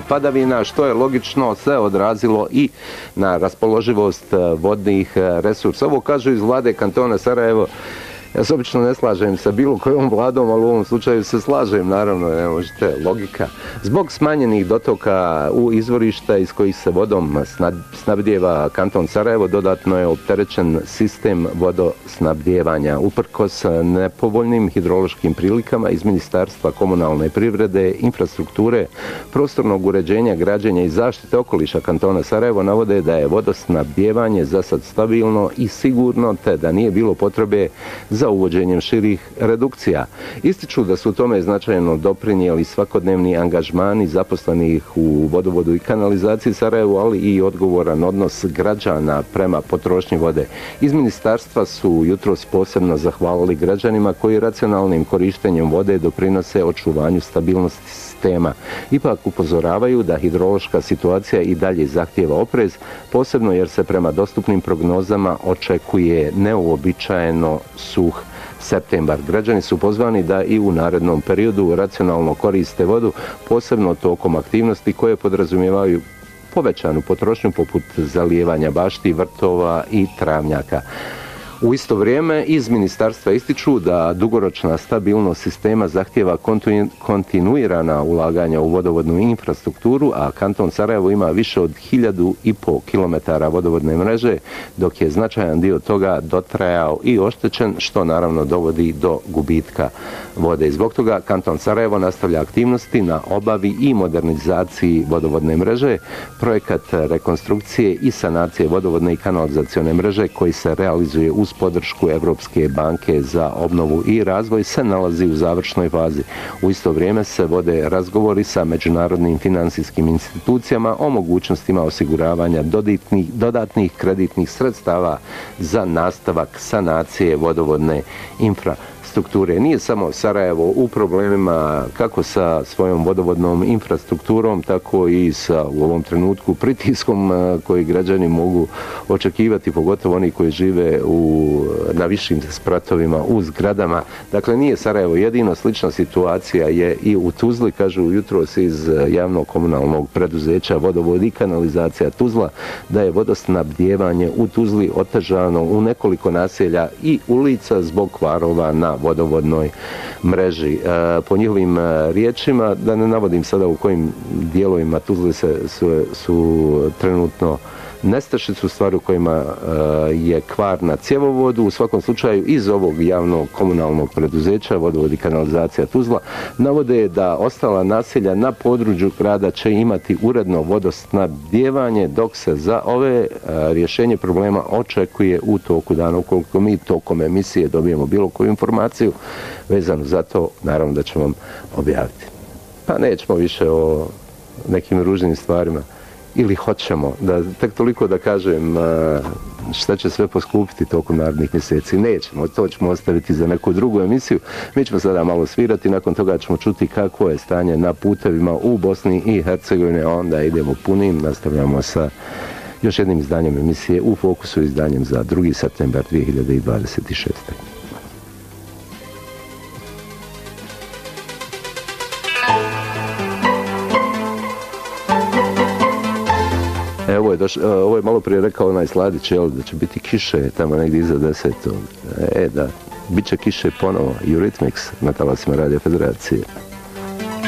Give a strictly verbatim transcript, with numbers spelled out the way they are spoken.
padavina, što je logično se odrazilo i na raspoloživost vodnih resursa. Ovo kažu iz vlade kantona Sarajevo. Ja se obično ne slažem sa bilo kojom vladom, ali u ovom slučaju se slažem, naravno, ne možete, logika. Zbog smanjenih dotoka u izvorišta iz kojih se vodom snabdijeva kanton Sarajevo, dodatno je opterećen sistem vodosnabdijevanja. Uprkos nepovoljnim hidrološkim prilikama iz Ministarstva komunalne privrede, infrastrukture, prostornog uređenja, građenja i zaštite okoliša kantona Sarajevo navode da je vodosnabdijevanje za sad stabilno i sigurno, te da nije bilo potrebe za uvođenjem širih redukcija. Ističu da su u tome značajno doprinijeli svakodnevni angažmani zaposlenih u vodovodu i kanalizaciji Sarajevo, ali i odgovoran odnos građana prema potrošnji vode. Iz ministarstva su jutros posebno zahvalili građanima koji racionalnim korištenjem vode doprinose očuvanju stabilnosti sistema. Ipak upozoravaju da hidrološka situacija i dalje zahtijeva oprez, posebno jer se prema dostupnim prognozama očekuje neuobičajeno suh septembar. Građani su pozvani da i u narednom periodu racionalno koriste vodu, posebno tokom aktivnosti koje podrazumijevaju povećanu potrošnju poput zalijevanja bašti, vrtova i travnjaka. U isto vrijeme iz ministarstva ističu da dugoročna stabilnost sistema zahtijeva kontinuirana ulaganja u vodovodnu infrastrukturu, a kanton Sarajevo ima više od hiljadu i pol kilometara vodovodne mreže, dok je značajan dio toga dotrajao i oštećen, što naravno dovodi do gubitka vode. Zbog toga kanton Sarajevo nastavlja aktivnosti na obavi i modernizaciji vodovodne mreže, projekat rekonstrukcije i sanacije vodovodne i kanalizacione mreže koji se realizuje uz podršku Evropske banke za obnovu i razvoj se nalazi u završnoj fazi. U isto vrijeme se vode razgovori sa međunarodnim finansijskim institucijama o mogućnostima osiguravanja dodatnih, dodatnih kreditnih sredstava za nastavak sanacije vodovodne infrastrukture. Strukture. Nije samo Sarajevo u problemima kako sa svojom vodovodnom infrastrukturom, tako i sa u ovom trenutku pritiskom koji građani mogu očekivati, pogotovo oni koji žive u, na višim spratovima u zgradama. Dakle, nije Sarajevo jedino, slična situacija je i u Tuzli, kažu jutros iz javnog komunalnog preduzeća Vodovod i kanalizacija Tuzla, da je vodosnabdijevanje u Tuzli otežano u nekoliko naselja i ulica zbog kvarova na vodovodnoj mreži. E, po njihovim riječima, da ne navodim sada u kojim dijelovima Tuzle se, su, su trenutno nestašicu, stvari u kojima e, je kvar na cjevovodu. U svakom slučaju iz ovog javnog komunalnog preduzeća Vodovod i kanalizacija Tuzla navode da ostala naselja na području grada će imati uredno vodosnabdijevanje, dok se za ove e, rješenje problema očekuje u toku dana. Ukoliko mi tokom emisije dobijemo bilo koju informaciju vezanu za to, naravno da ćemo vam objaviti. Pa nećemo više o nekim ružnim stvarima. Ili hoćemo, da tek toliko da kažem šta će sve poskupiti tokom narednih mjeseci. Nećemo, to ćemo ostaviti za neku drugu emisiju. Mi ćemo sada malo svirati, nakon toga ćemo čuti kako je stanje na putevima u Bosni i Hercegovini, a onda idemo punim, nastavljamo sa još jednim izdanjem emisije U fokusu, izdanjem za drugi septembar dvije hiljade dvadeset šeste. Ovo je, doš, ovo je malo prije rekao onaj Sladić, jel, da će biti kiše tamo negdje iza desetog. E, da, bit će kiše ponovo. Eurythmics na talasima Radio Federacije.